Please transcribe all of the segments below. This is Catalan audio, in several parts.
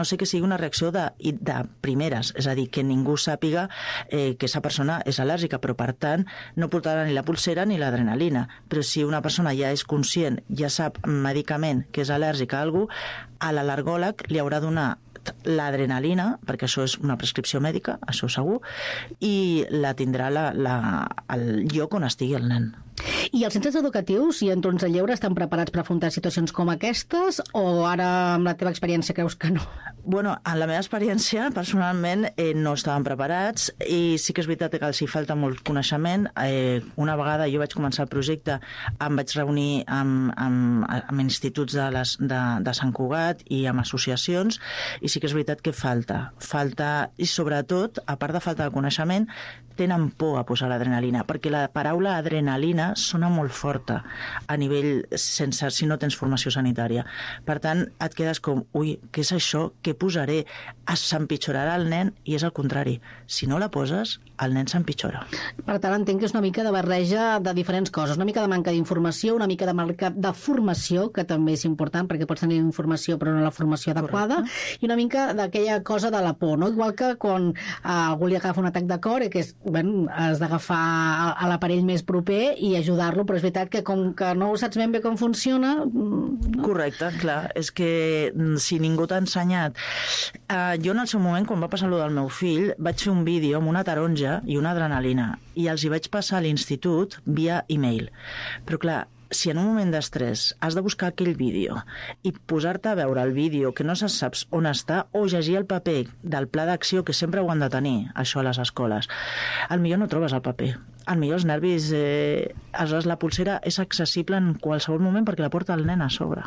no sé que sigui una reacció de primeres, és a dir, que ningú sàpiga que aquesta persona és al·lèrgica, però per tant no portarà ni la pulsera ni l'adrenalina. Però si una persona ja és conscient, ja sap medicament que és al·lèrgica a algú, a l'al·lergòleg li haurà de donar l'adrenalina, perquè això és una prescripció mèdica, això segur, i la tindrà al lloc on estigui el nen. I els centres educatius i entorns de lleure estan preparats per afrontar situacions com aquestes o ara, amb la teva experiència, creus que no? Bueno, en la meva experiència, personalment, no estaven preparats i sí que és veritat que els hi falta molt coneixement. Una vegada jo vaig començar el projecte, em vaig reunir amb instituts de Sant Cugat i amb associacions i sí que és veritat que falta. I sobretot, a part de falta de coneixement, tenen por a posar l'adrenalina, perquè la paraula adrenalina sona molt forta a nivell si no tens formació sanitària. Per tant, et quedes com, ui, què és això? Què posaré? S'empitjorarà el nen? I és el contrari. Si no la poses, el nen s'empitjora. Per tant, entenc que és una mica de barreja de diferents coses. Una mica de manca d'informació, una mica de manca de formació, que també és important, perquè pots tenir informació però no la formació adequada, i una mica d'aquella cosa de la por, no? Igual que quan algú li agafa un atac de cor, que és, has d'agafar a l'aparell més proper i ajudar-lo, però és veritat que com que no saps ben bé com funciona... No? Correcte, clar. És que si ningú t'ha ensenyat... Jo en el seu moment, quan va passar allò del meu fill, vaig fer un vídeo amb una taronja i una adrenalina i els hi vaig passar a l'institut via e-mail. Però clar, si en un moment d'estrès has de buscar aquell vídeo i posar-te a veure el vídeo que no saps on està o llegir el paper del pla d'acció, que sempre ho han de tenir, això a les escoles, al millor no trobes el paper. Al millor els nervis... Aleshores, la pulsera és accessible en qualsevol moment perquè la porta el nen a sobre.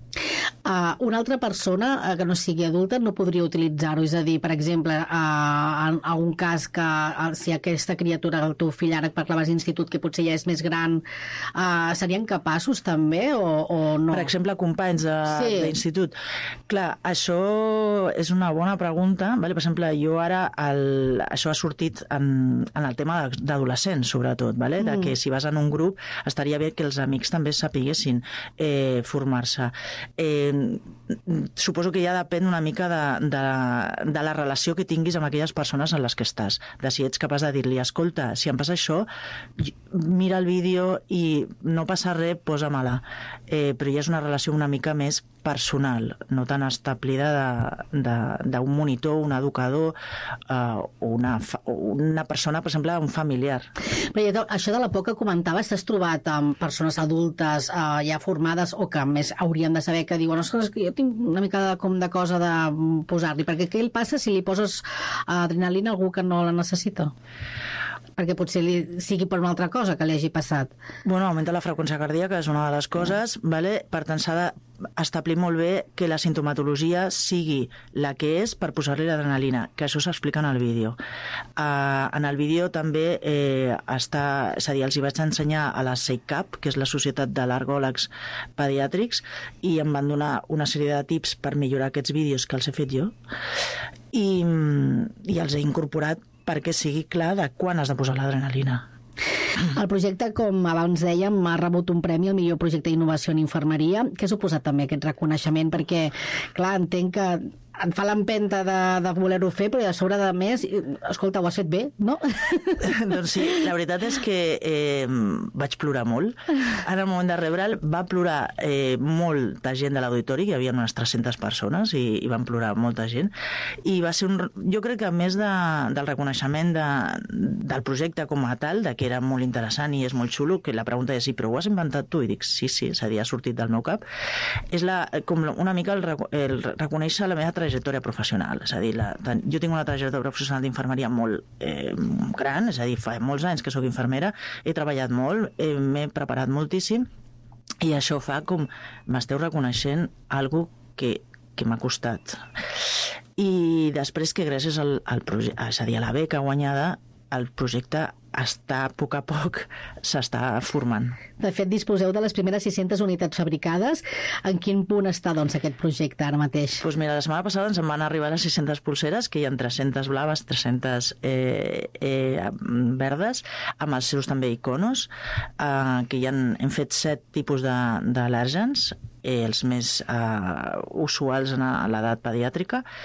Una altra persona que no sigui adulta no podria utilitzar-ho, és a dir, per exemple, en un cas que si aquesta criatura, el teu fill, ara parlaves d'institut, que potser ja és més gran, serien capaços també o no? Per exemple, companys d'institut. Clar, això és una bona pregunta. Per exemple, jo ara, això ha sortit en el tema d'adolescents, sobretot, de que si vas en un grup estaria bé que els amics també sapiguessin formar-se. Suposo que ja depèn una mica de la relació que tinguis amb aquelles persones en les que estàs, de si ets capaç de dir-li, escolta, si em passa això, mira el vídeo i no passa res, posa-me-la. Però ja és una relació una mica més personal, no tan establida d'un monitor, un educador o una persona, per exemple, un familiar. Però això de la por que comentaves, t'has trobat amb persones adultes ja formades o que més haurien de saber, que diuen, ostres, jo tinc una mica de cosa de posar-li, perquè què passa si li poses adrenalina a algú que no la necessita? Perquè potser sigui per una altra cosa que li hagi passat. Bueno, augmenta la freqüència cardíaca, és una de les coses, per tant s'ha d'establir molt bé que la sintomatologia sigui la que és per posar-li l'adrenalina, que això s'explica en el vídeo. En el vídeo també està, és a dir, els hi vaig ensenyar a la SEICAP, que és la Societat d'Al·lergòlegs Pediàtrics, i em van donar una sèrie de tips per millorar aquests vídeos que els he fet jo, i els he incorporat perquè sigui clar de quan has de posar l'adrenalina. El projecte, com abans dèiem, ha rebut un premi al millor projecte d'innovació en infermeria. Què ha suposat també aquest reconeixement? Perquè, clar, entenc que et fa l'empenta de voler-ho fer, però a sobre de més, escolta, ho has fet bé, no? Doncs sí, la veritat és que vaig plorar molt. En el moment de rebre'l va plorar molta gent de l'auditori, que hi havia unes 300 persones i van plorar molta gent, i va ser jo crec que a més del reconeixement del projecte com a tal, de que era molt interessant i és molt xulo, que la pregunta és, sí, però ho has inventat tu? I dic, sí, és a dir, ha sortit del meu cap. És com una mica el reconèixer la meva trajectòria professional. És a dir, jo tinc una trajectòria professional d'infermeria molt gran, és a dir, fa molts anys que sóc infermera, he treballat molt, m'he preparat moltíssim, i això fa com m'esteu reconeixent algo que m'ha costat. I després que gràcies al projecte, és a dir, a la beca guanyada, el projecte a poc a poc s'està formant. De fet, disposeu de les primeres 600 unitats fabricades. En quin punt està, doncs, aquest projecte ara mateix? Doncs mira, la setmana passada ens en van arribar les 600 pulseres, que hi ha 300 blaves, 300 verdes, amb els seus també iconos, que hem fet 7 tipus d'al·lèrgens, els més usuals a l'edat pediàtrica,